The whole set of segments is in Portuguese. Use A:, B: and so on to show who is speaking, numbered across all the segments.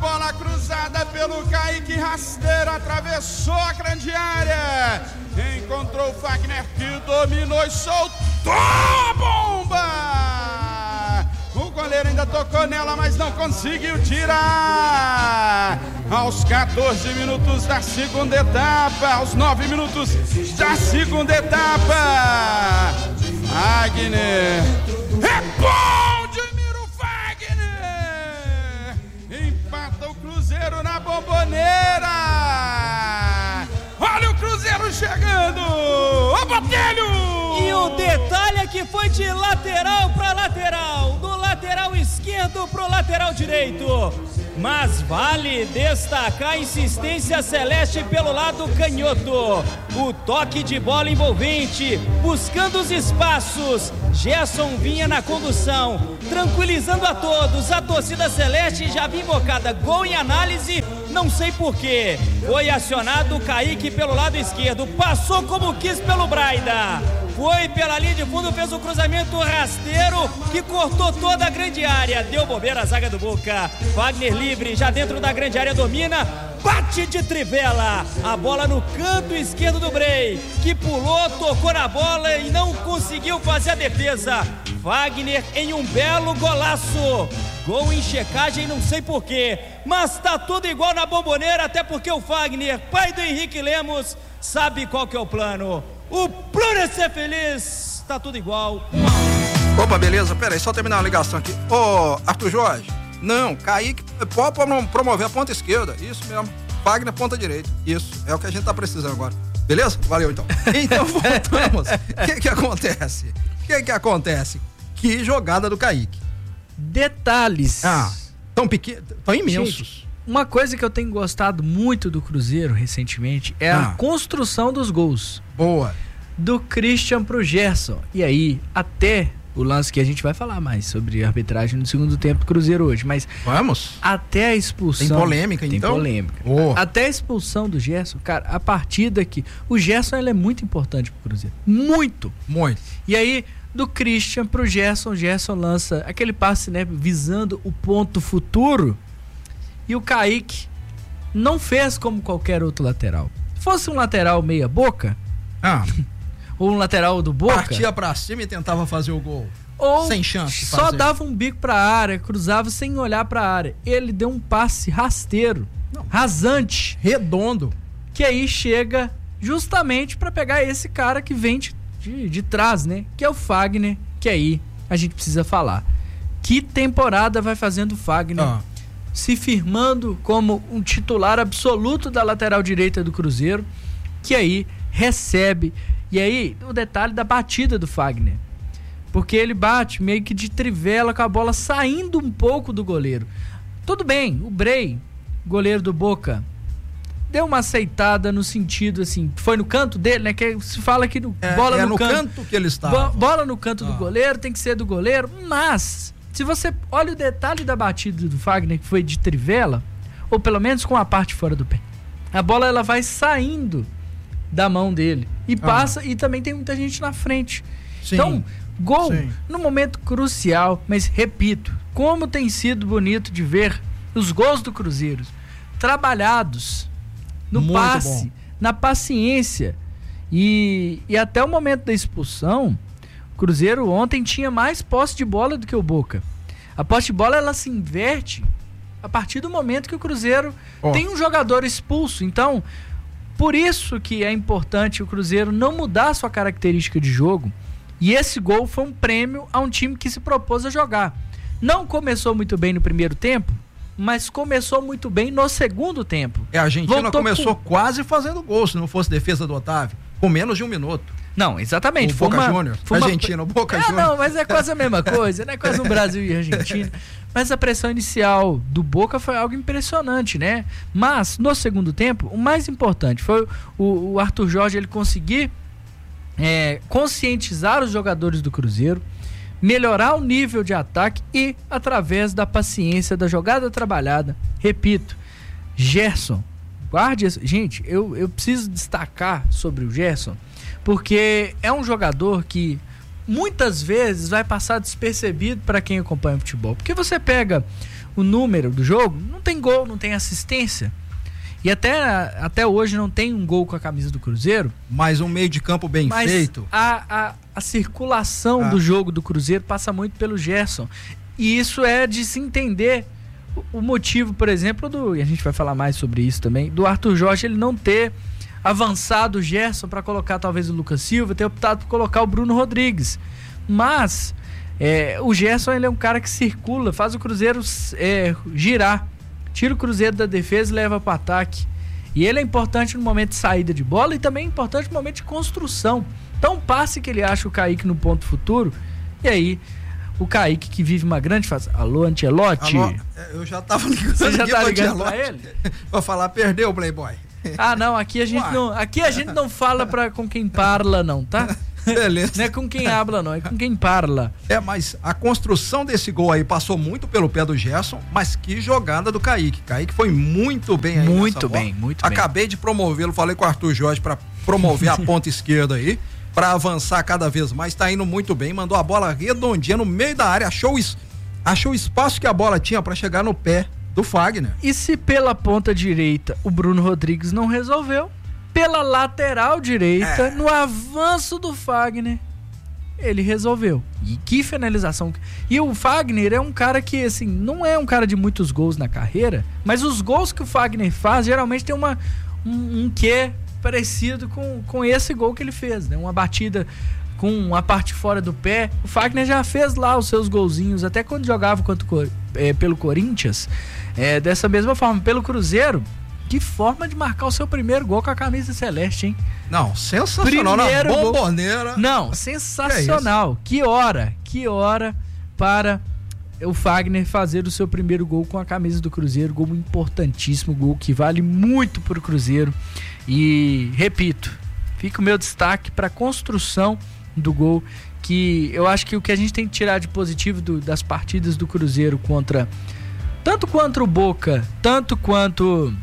A: bola cruzada pelo Kaique, rasteiro, atravessou a grande área. Encontrou o Fagner que dominou e soltou a bomba. O goleiro ainda tocou nela, mas não conseguiu tirar. Aos 14 minutos da segunda etapa, aos 9 minutos da segunda etapa, Fagner, é bom de Miro Fagner, empata o Cruzeiro na Bomboneira. Olha o Cruzeiro chegando, ô Botelho!
B: E o detalhe é que foi de lateral para lateral, do lateral esquerdo pro lateral direito. Mas vale destacar a insistência celeste pelo lado canhoto. O toque de bola envolvente, buscando os espaços. Gerson vinha na condução, tranquilizando a todos. A torcida celeste já havia invocada gol em análise, não sei porquê. Foi acionado o Kaique pelo lado esquerdo, passou como quis pelo Braida. Foi pela linha de fundo, fez um cruzamento rasteiro que cortou toda a grande área. Deu bobeira a zaga do Boca. Fagner livre, já dentro da grande área, domina. Bate de trivela. A bola no canto esquerdo do Brey, que pulou, tocou na bola e não conseguiu fazer a defesa. Fagner em um belo golaço. Gol em checagem, não sei porquê, mas tá tudo igual na Bomboneira, até porque o Fagner, pai do Henrique Lemos, sabe qual que é o plano. O plano é ser feliz, tá tudo igual.
C: Opa, beleza, peraí, só terminar uma ligação aqui. Ô, Arthur Jorge, não, Kaique pode promover a ponta esquerda, isso mesmo. Fagner, ponta direita, isso, é o que a gente tá precisando agora. Beleza? Valeu, então. Então, voltamos. O que que acontece? Que jogada do Kaique.
D: Detalhes.
C: Tão pequenos, tão imensos.
D: Gente, uma coisa que eu tenho gostado muito do Cruzeiro recentemente é a construção dos gols.
C: Boa.
D: Do Christian pro Gerson. E aí, até o lance que a gente vai falar mais sobre a arbitragem no segundo tempo do Cruzeiro hoje, mas...
C: Vamos.
D: Até a expulsão...
C: Tem polêmica, então?
D: Tem polêmica. Até a expulsão do Gerson, cara, a partida que... O Gerson, ele é muito importante pro Cruzeiro. Muito. E aí... Do Christian pro Gerson, o Gerson lança aquele passe, né, visando o ponto futuro, e o Kaique não fez como qualquer outro lateral. Se fosse um lateral meia boca, ou um lateral do Boca,
C: partia pra cima e tentava fazer o gol,
D: ou
C: sem chance de
D: só dava um bico pra área, cruzava sem olhar pra área. Ele deu um passe rasteiro, rasante,
C: redondo,
D: que aí chega justamente pra pegar esse cara que vem de trás, né? Que é o Fagner, que aí a gente precisa falar. Que temporada vai fazendo o Fagner? Se firmando como um titular absoluto da lateral direita do Cruzeiro, que aí recebe. E aí, o detalhe da batida do Fagner. Porque ele bate meio que de trivela com a bola saindo um pouco do goleiro. Tudo bem, o Brey, goleiro do Boca, deu uma aceitada no sentido assim, foi no canto dele, né? Que se fala que bola no canto
C: que ele estava.
D: Bola no canto do goleiro, tem que ser do goleiro, mas se você olha o detalhe da batida do Fagner, que foi de trivela, ou pelo menos com a parte fora do pé, a bola ela vai saindo da mão dele e passa, e também tem muita gente na frente.
C: Sim.
D: Então, gol no momento crucial, mas repito, como tem sido bonito de ver os gols do Cruzeiro trabalhados no muito passe, bom, na paciência. E até o momento da expulsão, o Cruzeiro ontem tinha mais posse de bola do que o Boca. A posse de bola, ela se inverte a partir do momento que o Cruzeiro tem um jogador expulso. Então, por isso que é importante o Cruzeiro não mudar a sua característica de jogo. E esse gol foi um prêmio a um time que se propôs a jogar. Não começou muito bem no primeiro tempo, mas começou muito bem no segundo tempo.
C: A Argentina começou quase fazendo gol, se não fosse defesa do Otávio, com menos de um minuto.
D: Não, exatamente.
C: O Boca Juniors, Argentina, o Boca Juniors.
D: Não, mas é quase a mesma coisa, né? Quase um Brasil e Argentina. Mas a pressão inicial do Boca foi algo impressionante, né? Mas, no segundo tempo, o mais importante foi o Arthur Jorge, ele conseguir conscientizar os jogadores do Cruzeiro, melhorar o nível de ataque e, através da paciência, da jogada trabalhada, repito, Gerson, guarde... Gente, eu preciso destacar sobre o Gerson, porque é um jogador que muitas vezes vai passar despercebido para quem acompanha o futebol. Porque você pega o número do jogo, não tem gol, não tem assistência. E até hoje não tem um gol com a camisa do Cruzeiro.
C: Mas um meio de campo bem feito.
D: A circulação do jogo do Cruzeiro passa muito pelo Gerson. E isso é de se entender o motivo, por exemplo, e a gente vai falar mais sobre isso também, do Arthur Jorge ele não ter avançado o Gerson para colocar talvez o Lucas Silva, ter optado por colocar o Bruno Rodrigues. Mas o Gerson ele é um cara que circula, faz o Cruzeiro girar. Tira o Cruzeiro da defesa e leva para o ataque. E ele é importante no momento de saída de bola e também é importante no momento de construção. Então, passe que ele acha o Kaique no ponto futuro. E aí, o Kaique que vive uma grande fase. Alô, Ancelotti?
C: Alô, eu já tava ligando.
D: Você já tá ligando pra ele?
C: Vou falar, perdeu o Playboy.
D: Ah, não, aqui a gente não fala com quem parla, não, tá?
C: Beleza.
D: Não é com quem habla, não, é com quem parla.
C: Mas a construção desse gol aí passou muito pelo pé do Gerson, mas que jogada do Kaique. Kaique foi muito bem aí.
D: Muito bem.
C: Acabei de promovê-lo, falei com o Arthur Jorge para promover a ponta esquerda aí, para avançar cada vez mais, tá indo muito bem, mandou a bola redondinha no meio da área, achou o espaço que a bola tinha para chegar no pé do Fagner.
D: E se pela ponta direita o Bruno Rodrigues não resolveu, pela lateral direita, no avanço do Fagner, ele resolveu. E que finalização. E o Fagner é um cara que, assim, não é um cara de muitos gols na carreira, mas os gols que o Fagner faz, geralmente tem um quê parecido com esse gol que ele fez, né? Uma batida com a parte fora do pé. O Fagner já fez lá os seus golzinhos, até quando jogava pelo Corinthians. Dessa mesma forma, pelo Cruzeiro, que forma de marcar o seu primeiro gol com a camisa celeste, hein?
C: Não, sensacional, na bomboneira.
D: Não, sensacional. Que hora para o Fagner fazer o seu primeiro gol com a camisa do Cruzeiro. Gol importantíssimo, gol que vale muito pro Cruzeiro. E, repito, fica o meu destaque para a construção do gol, que eu acho que o que a gente tem que tirar de positivo das partidas do Cruzeiro tanto contra o Boca, tanto quanto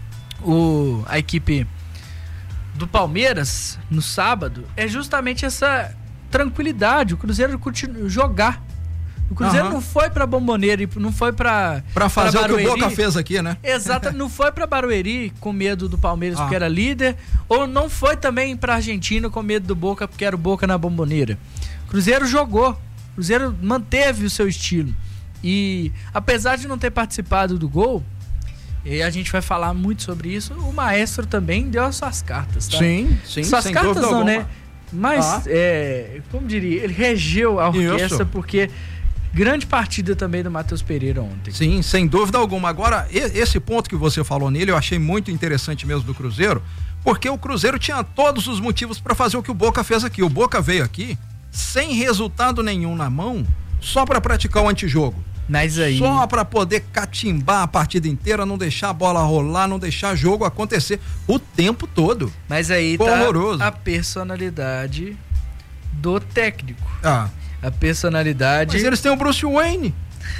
D: a equipe do Palmeiras no sábado, é justamente essa tranquilidade. O Cruzeiro continua jogar. O Cruzeiro não foi pra Bomboneira, não foi pra
C: fazer o que o Boca fez aqui, né?
D: Exato, não foi pra Barueri com medo do Palmeiras porque era líder, ou não foi também pra Argentina com medo do Boca porque era o Boca na Bomboneira. O Cruzeiro jogou, o Cruzeiro manteve o seu estilo. E apesar de não ter participado do gol, e a gente vai falar muito sobre isso, o Maestro também deu as suas cartas, tá?
C: Sim,
D: suas
C: sem
D: cartas
C: dúvida
D: não,
C: alguma.
D: né? Mas, como diria, ele regeu a orquestra, porque grande partida também do Matheus Pereira ontem.
C: Sim, sem dúvida alguma. Agora, esse ponto que você falou nele, eu achei muito interessante mesmo do Cruzeiro, porque o Cruzeiro tinha todos os motivos para fazer o que o Boca fez aqui. O Boca veio aqui sem resultado nenhum na mão, só para praticar o antijogo.
D: Mas aí...
C: Só para poder catimbar a partida inteira, não deixar a bola rolar, não deixar jogo acontecer o tempo todo.
D: Mas aí
C: tá horroroso.
D: A personalidade do técnico.
C: A
D: personalidade...
C: Mas eles têm o Bruce Wayne.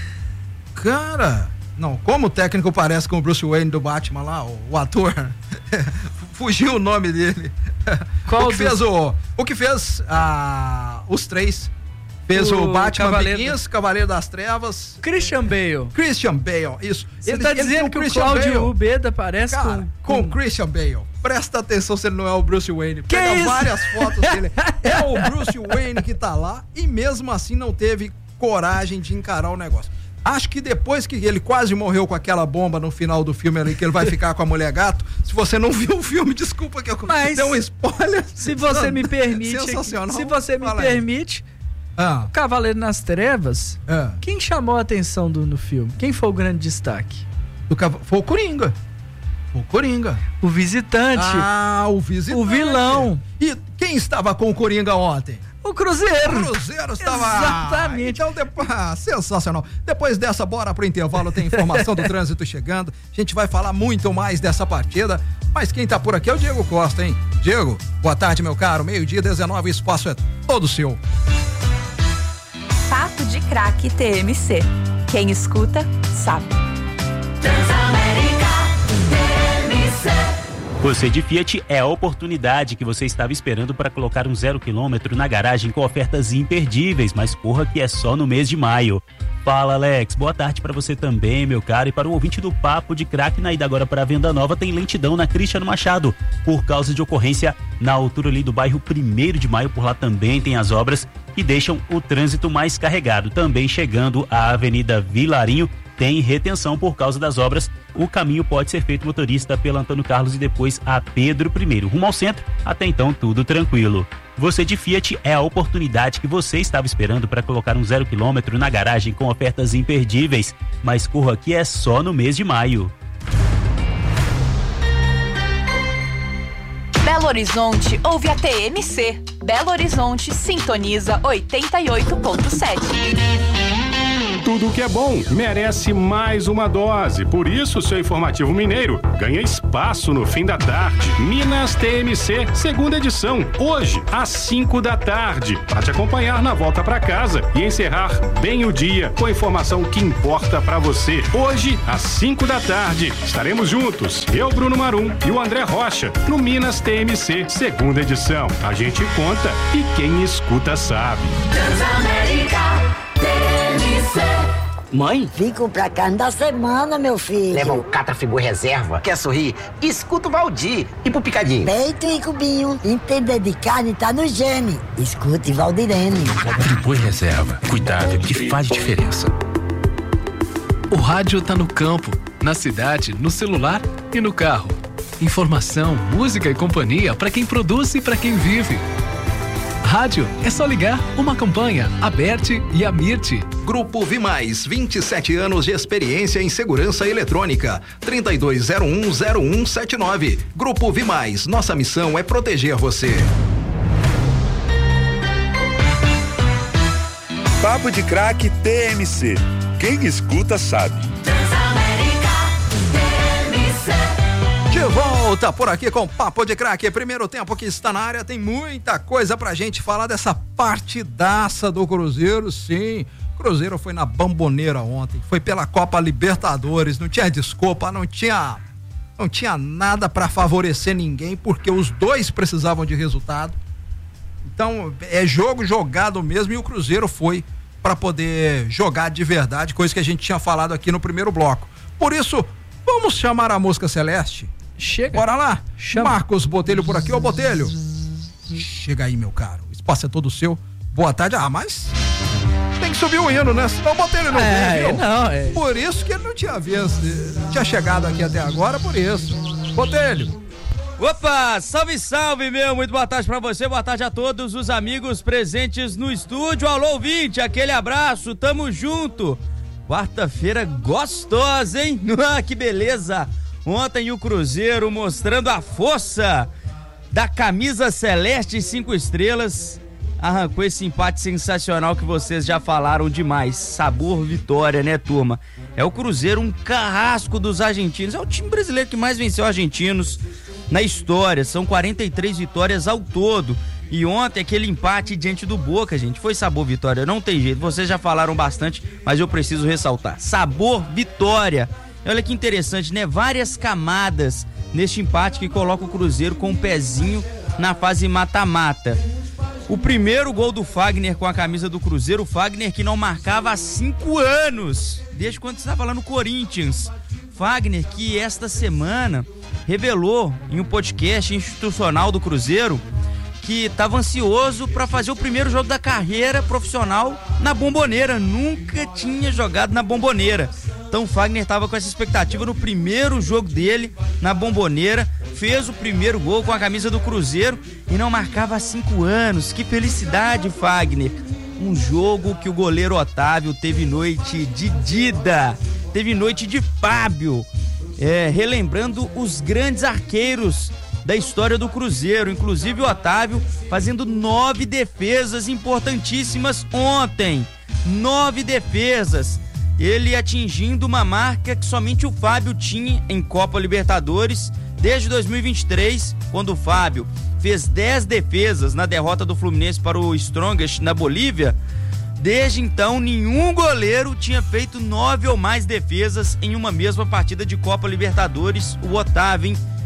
C: Cara, não, como o técnico parece com o Bruce Wayne do Batman lá, o ator. Fugiu o nome dele.
D: Qual
C: o que fez os três. Fez o Batman Begins, Cavaleiro das Trevas.
D: Christian Bale,
C: isso.
D: Você tá dizendo que o Cláudio Ubeda parece
C: com o Christian Bale. Presta atenção se ele não é o Bruce Wayne.
D: Que
C: Pega
D: isso?
C: várias fotos dele. É o Bruce Wayne que tá lá e mesmo assim não teve coragem de encarar o negócio. Acho que depois que ele quase morreu com aquela bomba no final do filme ali, que ele vai ficar com a mulher gato, se você não viu o filme, desculpa que eu dei um spoiler.
D: Se você me permite,
C: sensacional.
D: Se você me permite, Cavaleiro nas Trevas, quem chamou a atenção no filme? Quem foi o grande destaque?
C: Foi o Coringa.
D: O visitante.
C: O visitante.
D: O vilão.
C: E quem estava com o Coringa ontem?
D: O Cruzeiro.
C: O Cruzeiro estava...
D: Exatamente.
C: Então, sensacional. Depois dessa, bora pro intervalo, tem informação do trânsito chegando. A gente vai falar muito mais dessa partida. Mas quem tá por aqui é o Diego Costa, hein? Diego, boa tarde, meu caro. 12:19, o espaço é todo seu.
E: Papo de Craque TMC. Quem escuta, sabe.
F: Transamérica TMC. Você de Fiat é a oportunidade que você estava esperando para colocar um 0 km na garagem com ofertas imperdíveis, mas corra que é só no mês de maio. Fala, Alex. Boa tarde para você também, meu caro, e para o ouvinte do Papo de Craque. Na ida agora para a Venda Nova tem lentidão na Cristiano Machado, por causa de ocorrência na altura ali do bairro 1º de Maio. Por lá também tem as obras que deixam o trânsito mais carregado. Também chegando à Avenida Vilarinho, tem retenção por causa das obras. O caminho pode ser feito motorista pela Antônio Carlos e depois a Pedro I. Rumo ao centro, até então tudo tranquilo. Você de Fiat é a oportunidade que você estava esperando para colocar um 0 km na garagem com ofertas imperdíveis, mas corra que é só no mês de maio.
E: Belo Horizonte ouve a TMC. Belo Horizonte sintoniza 88.7.
G: Tudo o que é bom merece mais uma dose. Por isso, o seu Informativo Mineiro ganha espaço no fim da tarde. Minas TMC, segunda edição, hoje, às 5 da tarde. Para te acompanhar na volta para casa e encerrar bem o dia com a informação que importa para você. Hoje, às 5 da tarde, estaremos juntos, eu, Bruno Marum e o André Rocha, no Minas TMC, segunda edição. A gente conta e quem escuta sabe.
H: Transamérica TMC.
I: Mãe?
H: Vim comprar carne da semana, meu filho.
I: Leva o Catra Friboi Reserva. Quer sorrir? Escuta o Valdir. E pro Picadinho?
H: Peito e cubinho. Entender de carne tá no gene. Escute Valdirene.
J: Friboi Reserva. Cuidado que faz diferença.
K: O rádio tá no campo, na cidade, no celular e no carro. Informação, música e companhia para quem produz e para quem vive. Rádio é só ligar. Uma campanha, Aberte e Amirte.
C: Grupo Vimais, 27 anos de experiência em segurança eletrônica. 32010179. Grupo Vimais, nossa missão é proteger você.
L: Papo de Craque TMC. Quem escuta sabe.
C: De volta por aqui com Papo de Craque. Primeiro tempo que está na área, tem muita coisa pra gente falar dessa partidaça do Cruzeiro. Sim, Cruzeiro foi na Bombonera ontem, foi pela Copa Libertadores, não tinha desculpa, não tinha nada pra favorecer ninguém, porque os dois precisavam de resultado. Então é jogo jogado mesmo, e o Cruzeiro foi pra poder jogar de verdade, coisa que a gente tinha falado aqui no primeiro bloco. Por isso, vamos chamar a música Celeste.
D: Chega.
C: Bora lá.
D: Chama.
C: Marcos Botelho por aqui. Ô, Botelho. Chega aí, meu caro. O espaço é todo seu. Boa tarde. Ah, mas tem que subir o hino, né? Senão o Botelho não vem, viu? Por isso que ele não tinha visto. Tinha chegado aqui até agora, por isso. Botelho.
B: Opa, salve, salve, meu. Muito boa tarde pra você. Boa tarde a todos os amigos presentes no estúdio. Alô, ouvinte. Aquele abraço. Tamo junto. Quarta-feira gostosa, hein? Ah, que beleza. Ontem o Cruzeiro mostrando a força da camisa celeste 5 estrelas, arrancou esse empate sensacional que vocês já falaram demais. Sabor vitória, né, turma? É o Cruzeiro, um carrasco dos argentinos. É o time brasileiro que mais venceu argentinos na história. São 43 vitórias ao todo. E ontem aquele empate diante do Boca, gente, foi sabor vitória. Não tem jeito, vocês já falaram bastante, mas eu preciso ressaltar. Sabor vitória. Olha que interessante, né? Várias camadas neste empate que coloca o Cruzeiro com um pezinho na fase mata-mata. O primeiro gol do Fagner com a camisa do Cruzeiro, o Fagner que não marcava há 5 anos, desde quando estava lá no Corinthians. Fagner que esta semana revelou em um podcast institucional do Cruzeiro que estava ansioso para fazer o primeiro jogo da carreira profissional na Bombonera. Nunca tinha jogado na Bombonera. Então o Fagner estava com essa expectativa no primeiro jogo dele na Bombonera, fez o primeiro gol com a camisa do Cruzeiro e não marcava há 5 anos. Que felicidade, Fagner. Um jogo que o goleiro Otávio teve noite de Dida, teve noite de Fábio, relembrando os grandes arqueiros da história do Cruzeiro, inclusive o Otávio fazendo 9 defesas importantíssimas ontem. 9 defesas. Ele atingindo uma marca que somente o Fábio tinha em Copa Libertadores desde 2023, quando o Fábio fez 10 defesas na derrota do Fluminense para o Strongest na Bolívia. Desde então, nenhum goleiro tinha feito 9 ou mais defesas em uma mesma partida de Copa Libertadores. O Otávio, hein?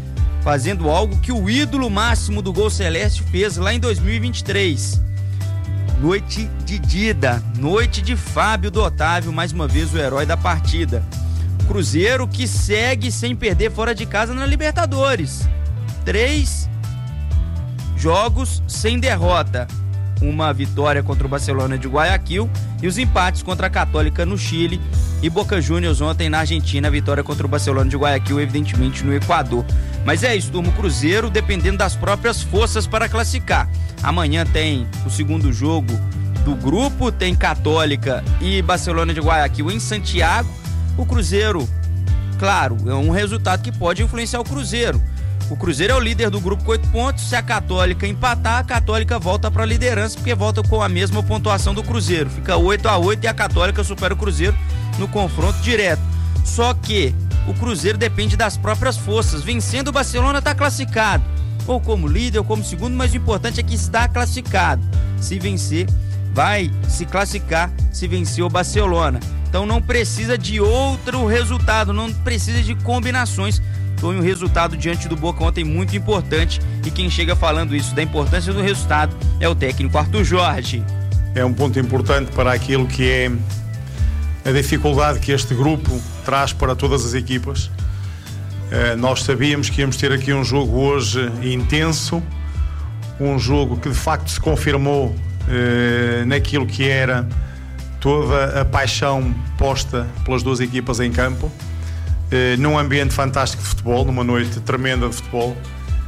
M: fazendo algo que o ídolo máximo do Gol Celeste fez lá em 2023. Noite de Dida, noite de Fábio do Otávio, mais uma vez o herói da partida. Cruzeiro que segue sem perder fora de casa na Libertadores. 3 jogos sem derrota. Uma vitória contra o Barcelona de Guayaquil e os empates contra a Católica no Chile e Boca Juniors ontem na Argentina, a vitória contra o Barcelona de Guayaquil, evidentemente no Equador. Mas é isso, turma, o Cruzeiro dependendo das próprias forças para classificar. Amanhã tem o segundo jogo do grupo, tem Católica e Barcelona de Guayaquil em Santiago. O Cruzeiro, claro, é um resultado que pode influenciar o Cruzeiro. O Cruzeiro é o líder do grupo com 8 pontos. Se a Católica empatar, a Católica volta para a liderança, porque volta com a mesma pontuação do Cruzeiro. Fica 8-8 e a Católica supera o Cruzeiro no confronto direto. Só que o Cruzeiro depende das próprias forças. Vencendo o Barcelona, está classificado. Ou como líder ou como segundo, mas o importante é que está classificado. Se vencer, vai se classificar se vencer o Barcelona. Então não precisa de outro resultado, não precisa de combinações. Foi um resultado diante do Boca ontem muito importante, e quem chega falando isso da importância do resultado é o técnico Arthur Jorge.
N: É um ponto importante para aquilo que é a dificuldade que este grupo traz para todas as equipas. Nós sabíamos que íamos ter aqui um jogo hoje intenso, um jogo que de facto se confirmou naquilo que era toda a paixão posta pelas duas equipas em campo. Num ambiente fantástico de futebol, numa noite tremenda de futebol,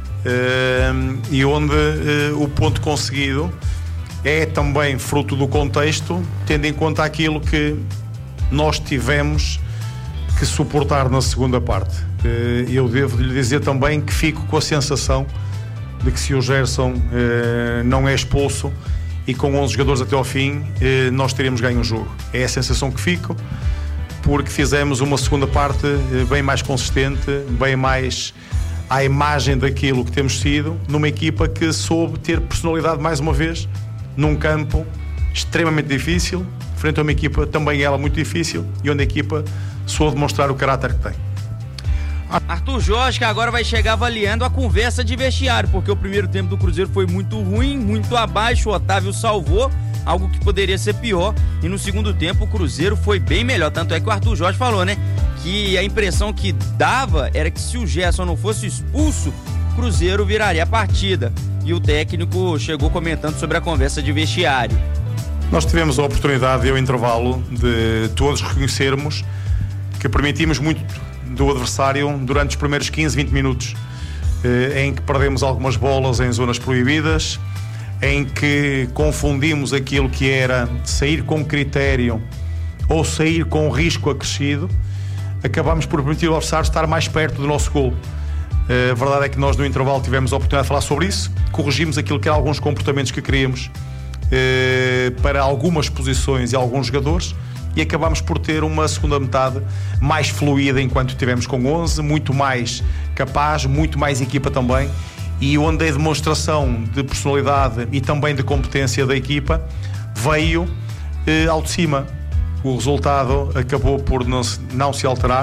N: e onde o ponto conseguido é também fruto do contexto, tendo em conta aquilo que nós tivemos que suportar na segunda parte. Eu devo lhe dizer também que fico com a sensação de que se o Gerson não é expulso e com 11 jogadores até ao fim, nós teremos ganho o jogo. É a sensação que fico, porque fizemos uma segunda parte bem mais consistente, bem mais à imagem daquilo que temos sido, numa equipa que soube ter personalidade mais uma vez, num campo extremamente difícil, frente a uma equipa também ela muito difícil, e onde a equipa soube demonstrar o caráter que tem.
M: Arthur Jorge, que agora vai chegar avaliando a conversa de vestiário, porque o primeiro tempo do Cruzeiro foi muito ruim, muito abaixo, o Otávio salvou algo que poderia ser pior, e no segundo tempo o Cruzeiro foi bem melhor, tanto é que o Arthur Jorge falou, né, que a impressão que dava era que se o Gerson não fosse expulso, o Cruzeiro viraria a partida, e o técnico chegou comentando sobre a conversa de vestiário.
N: Nós tivemos a oportunidade, ao intervalo, de todos reconhecermos que permitimos muito do adversário durante os primeiros 15, 20 minutos, em que perdemos algumas bolas em zonas proibidas, em que confundimos aquilo que era sair com critério ou sair com risco acrescido, acabámos por permitir o adversário estar mais perto do nosso golo. A verdade é que nós no intervalo tivemos a oportunidade de falar sobre isso, corrigimos aquilo que eram alguns comportamentos que queríamos para algumas posições e alguns jogadores, e acabámos por ter uma segunda metade mais fluida enquanto tivemos com 11, muito mais capaz, muito mais equipa também, e onde a demonstração de personalidade e também de competência da equipa veio ao de cima. O resultado acabou por não se alterar,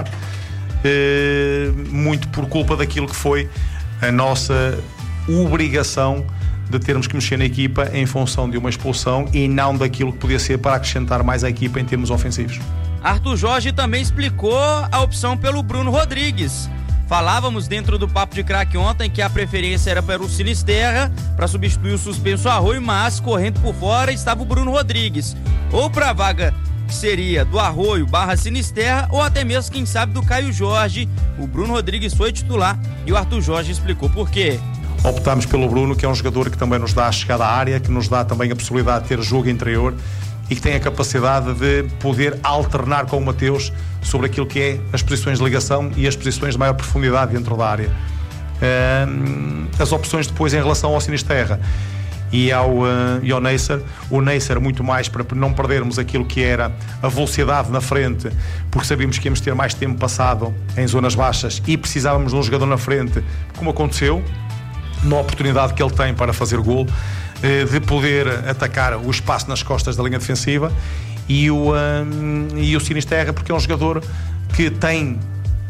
N: muito por culpa daquilo que foi a nossa obrigação de termos que mexer na equipa em função de uma expulsão e não daquilo que podia ser para acrescentar mais à equipa em termos ofensivos.
M: Arthur Jorge também explicou a opção pelo Bruno Rodrigues. Falávamos dentro do Papo de Craque ontem que a preferência era para o Sinisterra para substituir o suspenso Arroio, mas correndo por fora estava o Bruno Rodrigues, ou para a vaga que seria do Arroio / Sinisterra, ou até mesmo, quem sabe, do Caio Jorge. O Bruno Rodrigues foi titular e o Arthur Jorge explicou por quê.
N: Optámos pelo Bruno, que é um jogador que também nos dá a chegada à área, que nos dá também a possibilidade de ter jogo interior e que tem a capacidade de poder alternar com o Mateus sobre aquilo que é as posições de ligação e as posições de maior profundidade dentro da área. As opções depois em relação ao Sinisterra e ao Neisser, o Neisser muito mais para não perdermos aquilo que era a velocidade na frente, porque sabíamos que íamos ter mais tempo passado em zonas baixas e precisávamos de um jogador na frente, como aconteceu na oportunidade que ele tem para fazer gol, de poder atacar o espaço nas costas da linha defensiva, e o Sinisterra, porque é um jogador que tem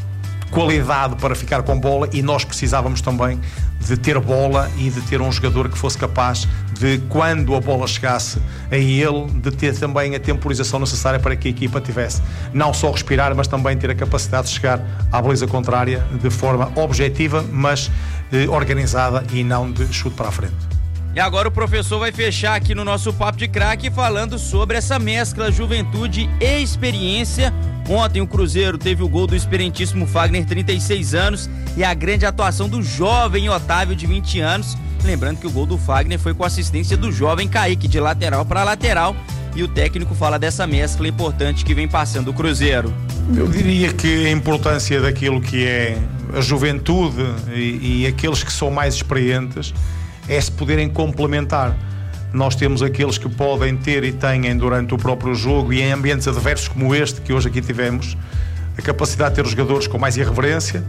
N: qualidade para ficar com bola, e nós precisávamos também de ter bola e de ter um jogador que fosse capaz de, quando a bola chegasse a ele, de ter também a temporização necessária para que a equipa tivesse não só respirar, mas também ter a capacidade de chegar à baliza contrária de forma objetiva, mas organizada, e não de chute para a frente.
M: E agora o professor vai fechar aqui no nosso Papo de Craque falando sobre essa mescla juventude e experiência. Ontem o Cruzeiro teve o gol do experientíssimo Fagner, 36 anos, e a grande atuação do jovem Otávio, de 20 anos. Lembrando que o gol do Fagner foi com assistência do jovem Kaique, de lateral para lateral. E o técnico fala dessa mescla importante que vem passando o Cruzeiro.
N: Eu diria que a importância daquilo que é a juventude e aqueles que são mais experientes é se poderem complementar. Nós temos aqueles que podem ter e têm durante o próprio jogo, e em ambientes adversos como este que hoje aqui tivemos, a capacidade de ter os jogadores com mais irreverência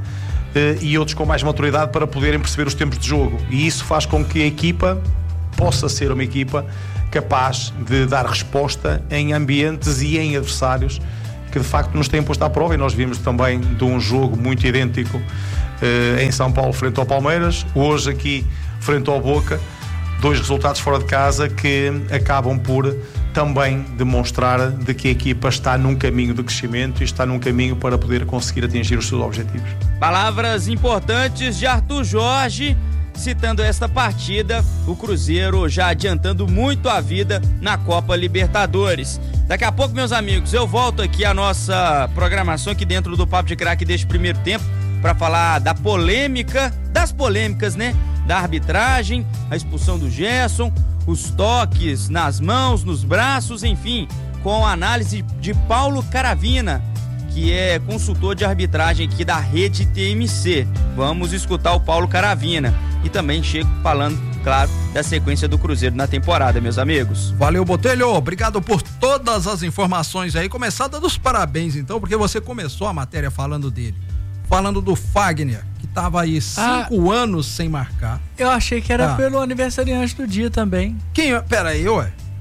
N: e outros com mais maturidade para poderem perceber os tempos de jogo, e isso faz com que a equipa possa ser uma equipa capaz de dar resposta em ambientes e em adversários que de facto nos têm posto à prova. E nós vimos também de um jogo muito idêntico em São Paulo frente ao Palmeiras, hoje aqui frente ao Boca, 2 resultados fora de casa que acabam por também demonstrar de que a equipa está num caminho de crescimento e está num caminho para poder conseguir atingir os seus objetivos.
M: Palavras importantes de Arthur Jorge, citando esta partida, o Cruzeiro já adiantando muito a vida na Copa Libertadores. Daqui a pouco, meus amigos, eu volto aqui à nossa programação aqui dentro do Papo de Craque deste primeiro tempo para falar da polêmica, das polêmicas, né? Da arbitragem, a expulsão do Gerson, os toques nas mãos, nos braços, enfim, com a análise de Paulo Caravina, que é consultor de arbitragem aqui da Rede TMC. Vamos escutar o Paulo Caravina e também chego falando, claro, da sequência do Cruzeiro na temporada, meus amigos.
C: Valeu, Botelho, obrigado por todas as informações aí. Começar dando os parabéns então, porque você começou a matéria falando dele, falando do Fagner, que tava aí 5 anos sem marcar.
D: Eu achei que era pelo aniversariante do dia também.
C: Quem? Pera aí,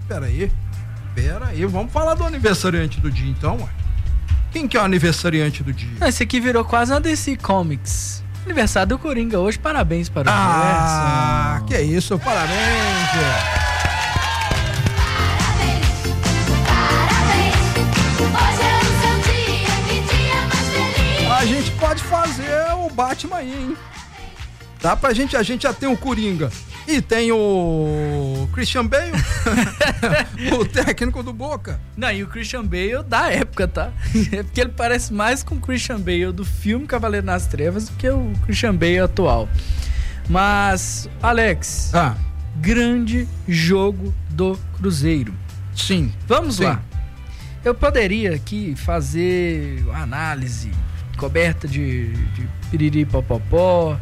C: vamos falar do aniversariante do dia então, ué. Quem que é o aniversariante do dia?
D: Esse aqui virou quase uma DC Comics. Aniversário do Coringa hoje, parabéns para o Gerson.
C: Que isso, parabéns. A gente pode fazer o Batman aí, hein? Dá pra gente, a gente já tem o Coringa e tem o Christian Bale, o técnico do Boca.
D: Não, e o Christian Bale da época, tá? É porque ele parece mais com o Christian Bale do filme Cavaleiro nas Trevas do que o Christian Bale atual. Mas, Alex, grande jogo do Cruzeiro.
C: Sim.
D: Vamos lá. Eu poderia aqui fazer análise coberta de piriri popopó.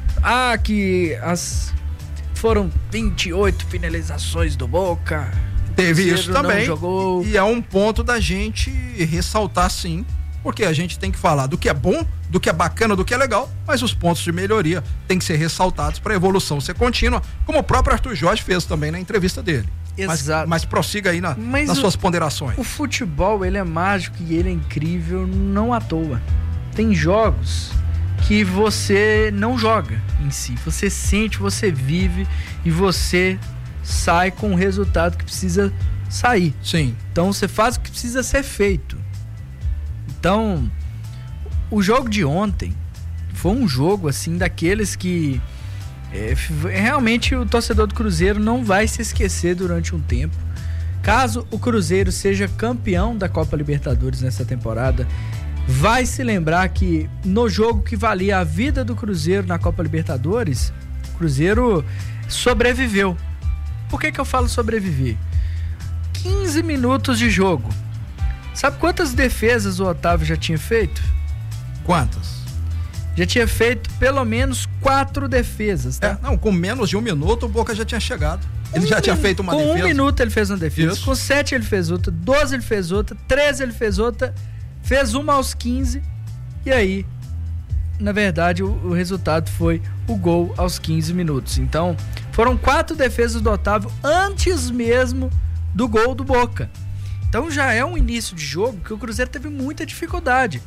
D: Que foram 28 finalizações do Boca.
C: Teve isso também.
D: Jogou.
C: E é um ponto da gente ressaltar, sim, porque a gente tem que falar do que é bom, do que é bacana, do que é legal, mas os pontos de melhoria têm que ser ressaltados para a evolução ser contínua, como o próprio Arthur Jorge fez também na entrevista dele.
D: Exato.
C: Mas prossiga aí nas suas ponderações.
D: O futebol, ele é mágico e ele é incrível, não à toa. Tem jogos que você não joga em si, você sente, você vive e você sai com o resultado que precisa sair.
C: Sim.
D: Então você faz o que precisa ser feito. Então, o jogo de ontem foi um jogo assim daqueles que realmente o torcedor do Cruzeiro não vai se esquecer durante um tempo. Caso o Cruzeiro seja campeão da Copa Libertadores nessa temporada, vai se lembrar que no jogo que valia a vida do Cruzeiro na Copa Libertadores, o Cruzeiro sobreviveu. Por que eu falo sobreviver? 15 minutos de jogo. Sabe quantas defesas o Otávio já tinha feito?
C: Quantas?
D: Já tinha feito pelo menos 4 defesas, tá?
C: Com menos de 1 minuto o Boca já tinha chegado. Ele já tinha feito uma defesa.
D: Com 1 minuto ele fez uma defesa.
C: Isso.
D: Com 7 ele fez outra. 12 ele fez outra. 13 ele fez outra. Fez uma aos 15. E aí, na verdade, o resultado foi o gol aos 15 minutos. Então, foram 4 defesas do Otávio antes mesmo do gol do Boca. Então já é um início de jogo que o Cruzeiro teve muita dificuldade.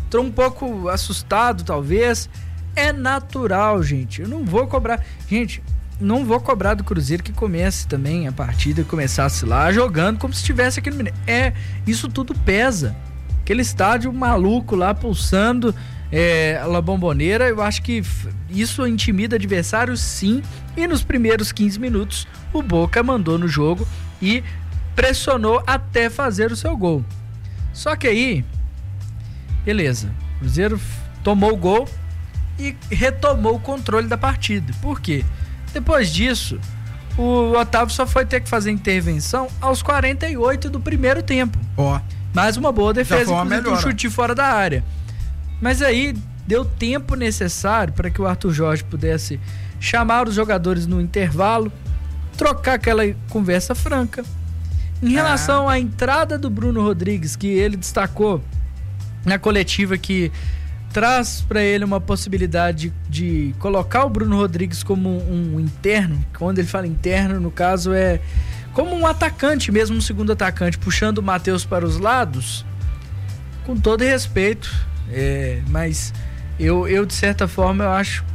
D: entrou um pouco assustado, talvez. É natural, gente. Eu não vou cobrar. Gente, não vou cobrar do Cruzeiro que comece também a partida, começasse lá jogando como se estivesse aqui no Mineiro. Isso tudo pesa. Aquele estádio maluco lá pulsando, La Bombonera, eu acho que isso intimida adversário, sim. E nos primeiros 15 minutos, o Boca mandou no jogo e pressionou até fazer o seu gol. Só que aí, beleza, o Cruzeiro tomou o gol e retomou o controle da partida. Por quê? Depois disso, o Otávio só foi ter que fazer intervenção aos 48 do primeiro tempo. Mais uma boa defesa, inclusive um chute fora da área. Mas aí deu tempo necessário para que o Arthur Jorge pudesse chamar os jogadores no intervalo, trocar aquela conversa franca. Em relação à entrada do Bruno Rodrigues, que ele destacou na coletiva, que traz para ele uma possibilidade de colocar o Bruno Rodrigues como um interno. Quando ele fala interno, no caso, é como um atacante mesmo, um segundo atacante, puxando o Matheus para os lados. Com todo respeito, mas eu de certa forma eu acho